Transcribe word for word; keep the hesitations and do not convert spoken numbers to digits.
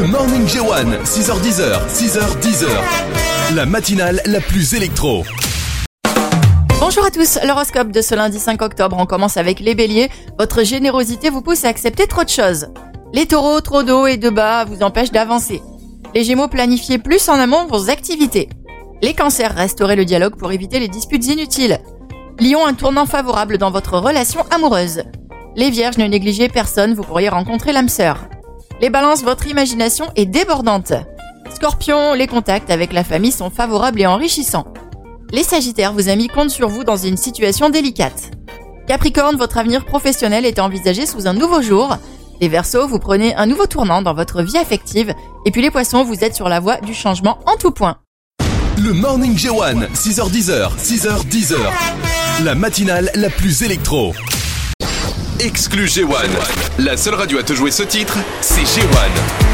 Morning J un, six heures dix, six heures dix. La matinale la plus électro. Bonjour à tous, l'horoscope de ce lundi cinq octobre, on commence avec les béliers. Votre générosité vous pousse à accepter trop de choses. Les taureaux, trop d'eau et de bas vous empêchent d'avancer. Les gémeaux, planifiez plus en amont vos activités. Les cancers, restaurez le dialogue pour éviter les disputes inutiles. Lion, un tournant favorable dans votre relation amoureuse. Les vierges, ne négligez personne, vous pourriez rencontrer l'âme sœur. Les balances, votre imagination est débordante. Scorpion, les contacts avec la famille sont favorables et enrichissants. Les sagittaires, vos amis comptent sur vous dans une situation délicate. Capricorne, votre avenir professionnel est envisagé sous un nouveau jour. Les Verseaux, vous prenez un nouveau tournant dans votre vie affective. Et puis les Poissons, vous êtes sur la voie du changement en tout point. Le Morning J un, six heures dix, six heures dix. La matinale la plus électro. Exclu J un. La seule radio à te jouer ce titre, c'est J un.